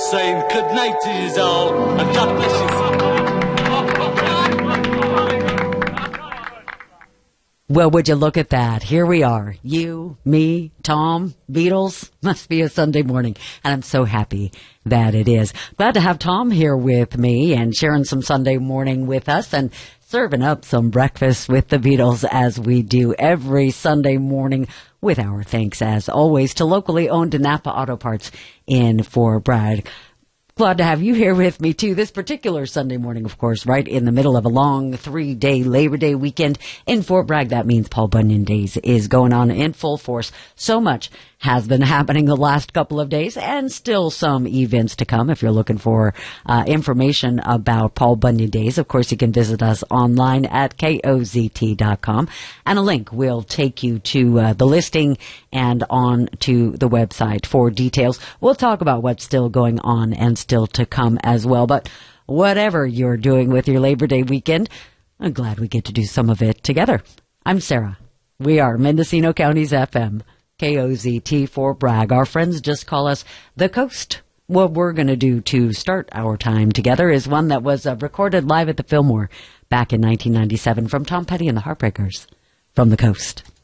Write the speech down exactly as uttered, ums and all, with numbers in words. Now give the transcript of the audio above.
saying good night to you all, and God bless you. Well, would you look at that? Here we are. You, me, Tom, Beatles. Must be a Sunday morning. And I'm so happy that it is. Glad to have Tom here with me and sharing some Sunday morning with us and serving up some breakfast with the Beatles as we do every Sunday morning, with our thanks, as always, to locally owned Napa Auto Parts in Fort Bragg. Glad to have you here with me, too, this particular Sunday morning, of course, right in the middle of a long three-day Labor Day weekend in Fort Bragg. That means Paul Bunyan Days is going on in full force. So much has been happening the last couple of days, and still some events to come. If you're looking for uh, information about Paul Bunyan Days, of course, you can visit us online at K O Z T dot com, and a link will take you to uh, the listing and on to the website for details. We'll talk about what's still going on and still to come as well. But whatever you're doing with your Labor Day weekend, I'm glad we get to do some of it together. I'm Sarah. We are Mendocino County's F M. K O Z T Fort Bragg. Our friends just call us the Coast. What we're going to do to start our time together is one that was uh, recorded live at the Fillmore back in nineteen ninety-seven from Tom Petty and the Heartbreakers, from the Coast.